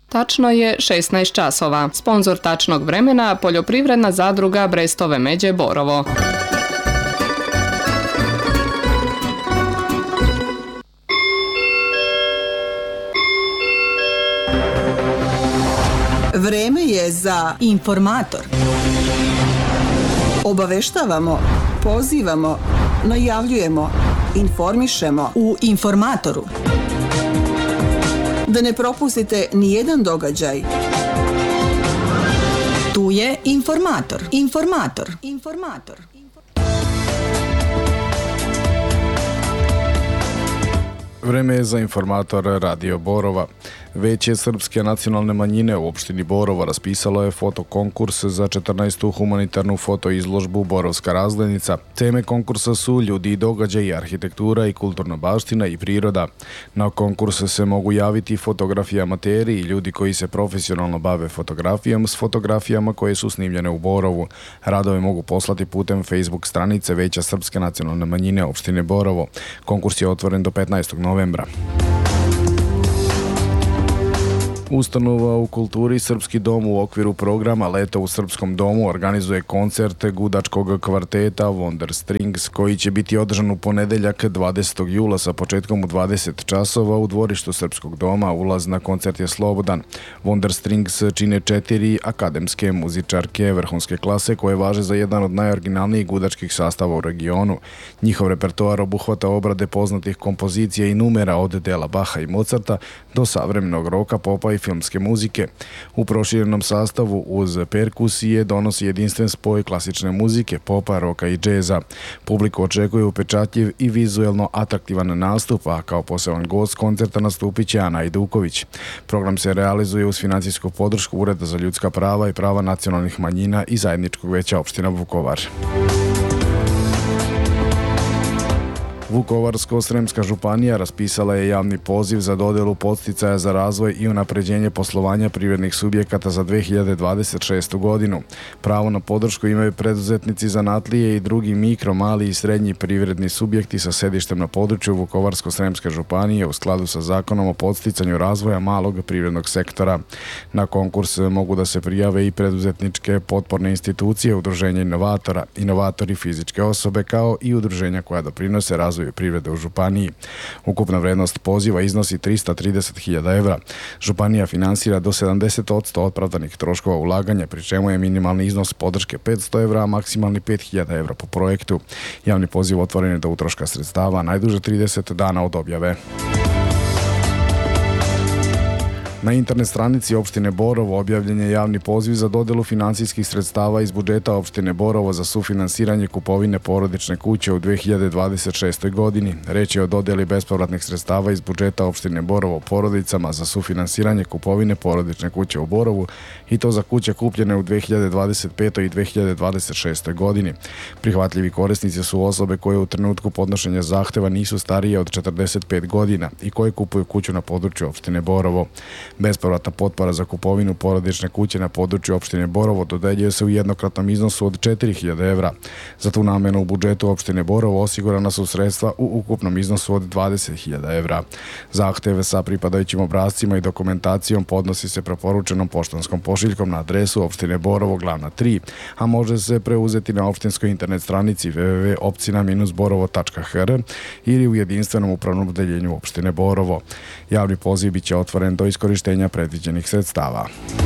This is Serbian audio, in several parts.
Tačno je 16 časova. Sponzor tačnog vremena poljoprivredna zadruga Brestove Međe Borovo. Vreme je za informator. Obaveštavamo, pozivamo, najavljujemo, informišemo u Informatoru. Da ne propustite nijedan događaj. Tu je Informator. Informator. Vreme je za Informator Radio Borova. Veće srpske nacionalne manjine u opštini Borovo raspisalo je fotokonkurs za 14. humanitarnu fotoizložbu Borovska razglednica. Teme konkursa su ljudi i događaji, arhitektura i kulturna baština i priroda. Na konkurs se mogu javiti fotografi amateri i ljudi koji se profesionalno bave fotografijom s fotografijama koje su snimljene u Borovu. Radove mogu poslati putem Facebook stranice Veća srpske nacionalne manjine opštine Borovo. Konkurs je otvoren do 15. novembra. Ustanova u kulturi Srpski dom u okviru programa Leto u Srpskom domu organizuje koncert gudačkog kvarteta Wonder Strings koji će biti održan u ponedeljak 20. jula sa početkom u 20 časova u dvorištu Srpskog doma. Ulaz na koncert je slobodan. Wonder Strings čine 4 akademske muzičarke vrhunske klase koje važe za jedan od najoriginalnijih gudačkih sastava u regionu. Njihov repertoar obuhvata obrade poznatih kompozicija i numera od dela Baha i Mozarta do savremenog roka, popa i filmske muzike. U proširenom sastavu uz perkusije donosi jedinstven spoj klasične muzike, popa, roka i džeza. Publiku očekuje upečatljiv i vizuelno atraktivan nastup, a kao poseban gost koncerta nastupit će Ana Ajduković. Program se realizuje uz financijsku podršku Ureda za ljudska prava i prava nacionalnih manjina i Zajedničkog veća opština Vukovar. Vukovarsko-sremska županija raspisala je javni poziv za dodelu podsticaja za razvoj i unapređenje poslovanja privrednih subjekata za 2026. godinu. Pravo na podršku imaju preduzetnici, zanatlije i drugi mikro, mali i srednji privredni subjekti sa sedištem na području Vukovarsko-sremske županije u skladu sa Zakonom o podsticanju razvoja malog privrednog sektora. Na konkurs mogu da se prijave i preduzetničke potporne institucije, udruženja inovatora, inovatori fizičke osobe kao i udruženja koja doprinose razvoju privrede u županiji. Ukupna vrednost poziva iznosi 330.000 evra. Županija finansira do 70% opravdanih troškova ulaganja, pri čemu je minimalni iznos podrške 500 evra, a maksimalni 5.000 evra po projektu. Javni poziv otvoren je do utroška sredstava najduže 30 dana od objave. Na internet stranici opštine Borovo objavljen je javni poziv za dodelu finansijskih sredstava iz budžeta opštine Borovo za sufinansiranje kupovine porodične kuće u 2026. godini. Reč je o dodeli bespovratnih sredstava iz budžeta opštine Borovo porodicama za sufinansiranje kupovine porodične kuće u Borovu i to za kuće kupljene u 2025. i 2026. godini. Prihvatljivi korisnici su osobe koje u trenutku podnošenja zahteva nisu starije od 45 godina i koje kupuju kuću na području opštine Borovo. Bespovratna potpora za kupovinu porodične kuće na području opštine Borovo dodeljuje se u jednokratnom iznosu od 4.000 evra. Za tu namenu u budžetu opštine Borovo osigurana su sredstva u ukupnom iznosu od 20.000 evra. Zahteve sa pripadajućim obrascima i dokumentacijom podnosi se preporučenom poštanskom pošiljkom na adresu opštine Borovo glavna 3, a može se preuzeti na opštinskoj internet stranici www.opcina-borovo.hr ili u jedinstvenom upravnom odeljenju opštine Borovo. Javni poziv biće otvoren do iskorištenja predviđenih sredstava.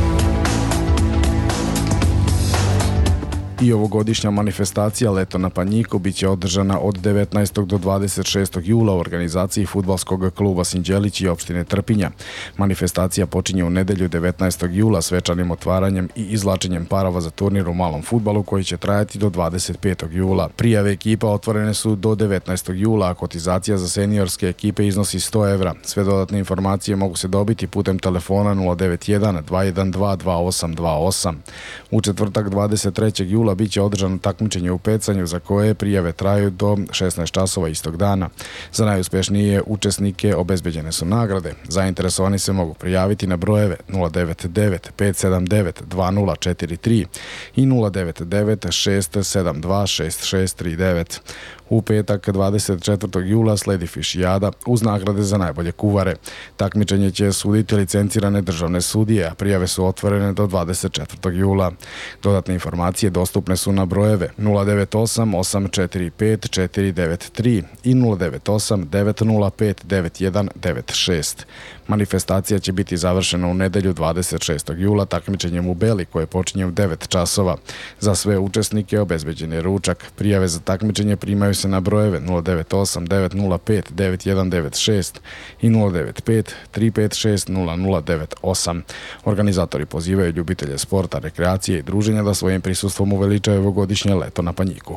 I ovogodišnja manifestacija Leto na Panjiku biće održana od 19. do 26. jula u organizaciji fudbalskog kluba Sinđelić i opštine Trpinja. Manifestacija počinje u nedelju 19. jula svečanim otvaranjem i izvlačenjem parova za turnir u malom fudbalu koji će trajati do 25. jula. Prijave ekipa otvorene su do 19. jula, a kotizacija za seniorske ekipe iznosi 100 evra. Sve dodatne informacije mogu se dobiti putem telefona 091 212 2828. U četvrtak 23. jula biće održano takmičenje u pecanju za koje prijave traju do 16 časova istog dana. Za najuspešnije učesnike obezbeđene su nagrade. Zainteresovani se mogu prijaviti na brojeve 099 579 2043 i 099 672 6639. U petak 24. jula sledi fišijada uz nagrade za najbolje kuvare. Takmičenje će suditi licencirane državne sudije, a prijave su otvorene do 24. jula. Dodatne informacije dostupne su na brojeve 098 845 493 i 098 905 9196. Manifestacija će biti završena u nedelju 26. jula takmičenjem u Beli koje počinje u 9 časova. Za sve učesnike obezbeđen je ručak. Prijave za takmičenje primaju se na brojeve 098 905 9196 i 095 356 0098. Organizatori pozivaju ljubitelje sporta, rekreacije i druženja da svojim prisustvom uveličaju ovogodišnje leto na Panjiku.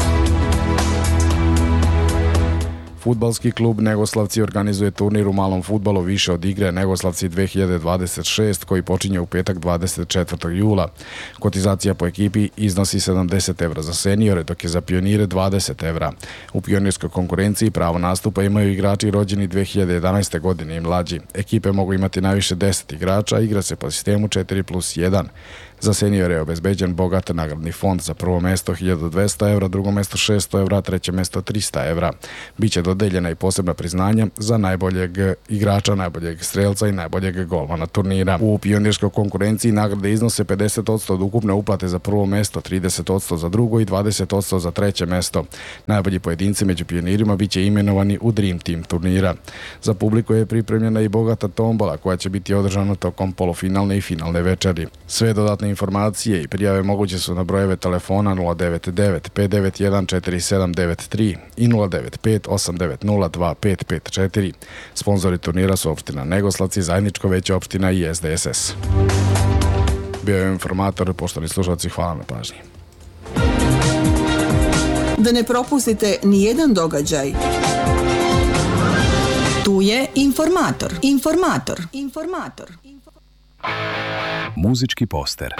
Fudbalski klub Negoslavci organizuje turnir u malom fudbalu više od igre Negoslavci 2026 koji počinje u petak 24. jula. Kotizacija po ekipi iznosi 70 evra za seniore, dok je za pionire 20 evra. U pionirskoj konkurenciji pravo nastupa imaju igrači rođeni 2011. godine i mlađi. Ekipe mogu imati najviše 10 igrača, a igra se po sistemu 4+1. Za seniore je obezbeđen bogat nagradni fond, za prvo mesto 1200 evra, drugo mesto 600 evra, treće mesto 300 evra. Biće dodeljena i posebna priznanja za najboljeg igrača, najboljeg strelca i najboljeg golmana turnira. U pionirskoj konkurenciji nagrade iznose 50% od ukupne uplate za prvo mesto, 30% za drugo i 20% za treće mesto. Najbolji pojedinci među pionirima biće imenovani u Dream Team turnira. Za publiku je pripremljena i bogata tombola koja će biti održana tokom polufinalne i finalne večeri. Sve dodatne informacije i prijave moguće su na brojeve telefona 099 591 4793 i 095 890 2554. Sponzori turnira su opština Negoslavci, Zajedničko veće opština i SDSS. Bio je informator, poštovani slušalci, hvala na pažnji. Da ne propustite ni jedan događaj. Tu je informator. Muzički poster.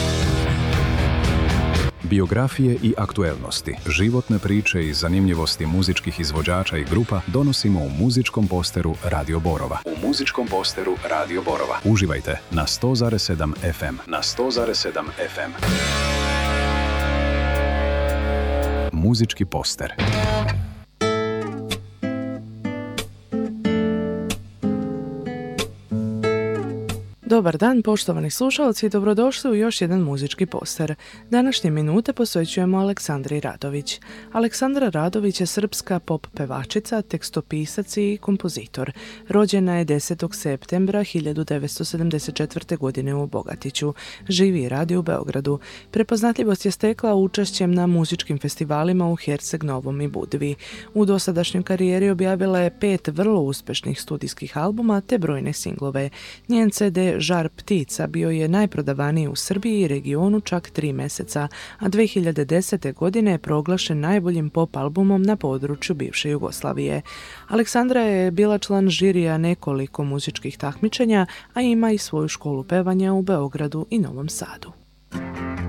Biografije i aktuelnosti, životne priče i zanimljivosti muzičkih izvođača i grupa donosimo u muzičkom posteru Radio Borova. Uživajte na 100,7 FM. Muzički poster. Dobar dan, poštovani slušalci, dobrodošli u još jedan muzički poster. Današnje minute posvećujemo Aleksandri Radović. Aleksandra Radović je srpska pop pevačica, tekstopisac i kompozitor. Rođena je 10. septembra 1974. godine u Bogatiću. Živi i radi u Beogradu. Prepoznatljivost je stekla učešćem na muzičkim festivalima u Herceg Novom i Budvi. U dosadašnjoj karijeri objavila je 5 vrlo uspešnih studijskih albuma te brojne singlove. Njen CD Žar ptica bio je najprodavaniji u Srbiji i regionu čak 3 meseca, a 2010. godine je proglašen najboljim pop albumom na području bivše Jugoslavije. Aleksandra je bila član žirija nekoliko muzičkih takmičenja, a ima i svoju školu pevanja u Beogradu i Novom Sadu.